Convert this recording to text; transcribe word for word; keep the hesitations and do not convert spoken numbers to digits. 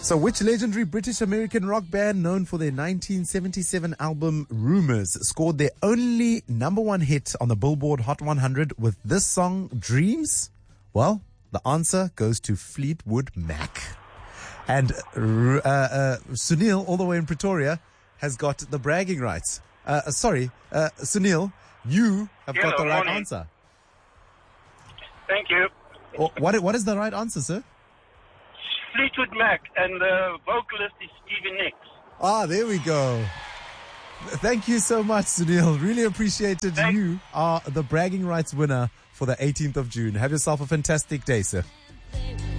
So which legendary British-American rock band known for their nineteen seventy-seven album Rumours scored their only number one hit on the Billboard Hot one hundred with this song, Dreams? Well, the answer goes to Fleetwood Mac. And uh, uh, Sunil, all the way in Pretoria, has got the bragging rights. Uh, sorry, uh, Sunil, you have Hello, got the right morning. answer. Thank you. Oh, what, what is the right answer, sir? Fleetwood Mac, and the vocalist is Stevie Nicks. Ah, there we go. Thank you so much, Sunil. Really appreciate it. Thanks. You are the bragging rights winner for the eighteenth of June. Have yourself a fantastic day, sir.